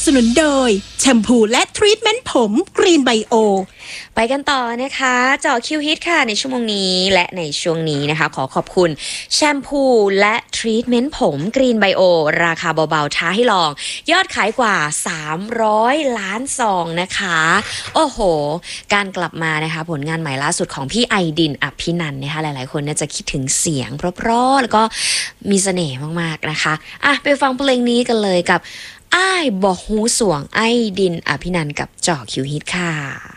สนุนโดยแชมพูและทรีทเมนต์ผมกรีนไบโอไปกันต่อนะคะเจาะคิวฮิตค่ะในชั่วโมงนี้และในช่วงนี้นะคะขอบคุณแชมพูและทรีทเมนต์ผมกรีนไบโอราคาเบาๆท้าให้ลองยอดขายกว่า300 ล้านซองนะคะโอ้โหการกลับมานะคะผลงานใหม่ล่าสุดของพี่ไอดินอภินันท์นะคะหลายๆคนจะคิดถึงเสียงเพราะๆแล้วก็มีเสน่ห์มากๆนะคะไปฟังเพลงนี้กันเลยกับอ้ายบอกหูสวงไอดินอภินันท์กับเจาะคิวฮิตค่ะ